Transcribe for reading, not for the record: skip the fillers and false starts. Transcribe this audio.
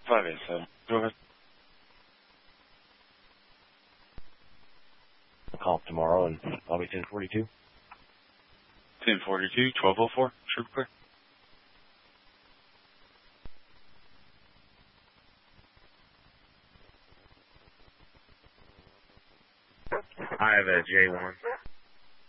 587. Go ahead. I'll call up tomorrow and I'll be 1042. 1042, 1204. Sure, clear. I have a J1.